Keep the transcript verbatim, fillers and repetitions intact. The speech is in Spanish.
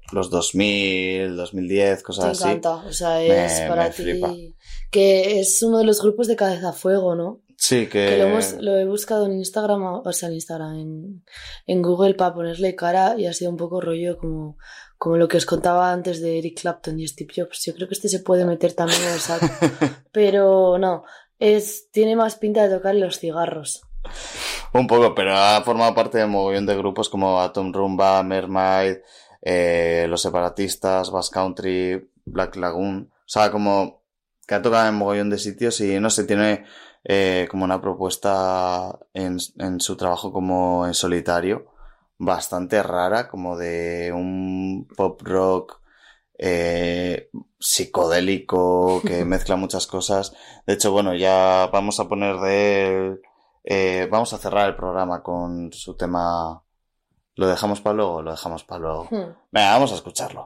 los dos mil, dos mil diez, cosas así. Te encanta, o sea, es me, para me ti... flipa. Que es uno de los grupos de Cabeza a Fuego, ¿no? Sí, que... Que lo, hemos, lo he buscado en Instagram, o sea, en Instagram, en, en Google para ponerle cara y ha sido un poco rollo como, como lo que os contaba antes de Eric Clapton y Steve Jobs. Yo creo que este se puede meter también en el saco. Pero no, es, tiene más pinta de tocar los cigarros. Un poco, pero ha formado parte de un mogollón de grupos como Atom Rumba, Mermaid, eh, Los Separatistas, Bass Country, Black Lagoon. O sea, como que ha tocado en mogollón de sitios y no sé, tiene eh, como una propuesta en, en su trabajo como en solitario bastante rara, como de un pop rock eh, psicodélico que mezcla muchas cosas. De hecho, bueno, ya vamos a poner de... Eh, vamos a cerrar el programa con su tema. ¿Lo dejamos para luego o lo dejamos para luego? Hmm. Venga, vamos a escucharlo.